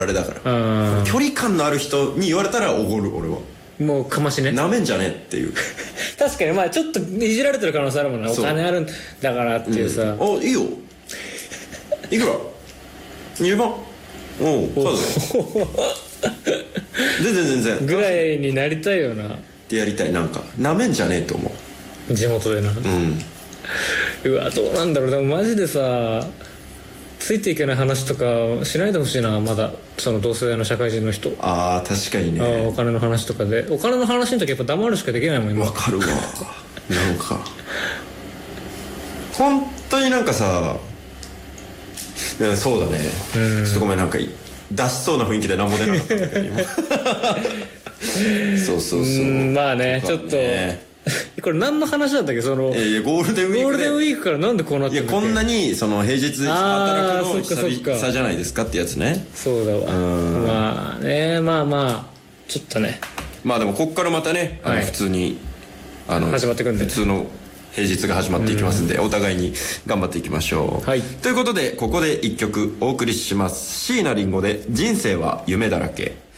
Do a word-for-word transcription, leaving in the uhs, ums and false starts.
あれだから距離感のある人に言われたらおごる。俺はもうかましね、 なめんじゃねっていう確かにまあちょっといじられてる可能性あるもんな、お金あるんだからっていうさ、 うん、あいいよいくらにじゅうまんおうそうだよ全然全然ぐらいになりたいよなってやりたい。なんかなめんじゃねえと思う地元でな。 うんうわどうなんだろう。でもマジでさついていけない話とかしないでほしいな。まだその同世代の社会人の人。 ああ確かにね。 あお金の話とかでお金の話の時やっぱ黙るしかできないもん今。 わかるわなんか本当になんかさそうだね、うん、ちょっとごめんなんか出しそうな雰囲気で何も出なかったんだけど今そうそうそううんまあねちょっとこれ何の話だったっけその、 えー、ゴールデンウィークでゴールデンウィークからなんでこうなってるんだっけ。 いやこんなにその平日働くの久々じゃないですかってやつね。 そうだわ。まあねまあまあちょっとねまあでもこっからまたねあの、はい、普通にあの始まってくんで普通の平日が始まっていきますんで、うん、お互いに頑張っていきましょう、はい、ということでここでいっきょくお送りします。椎名林檎で人生は夢だらけ。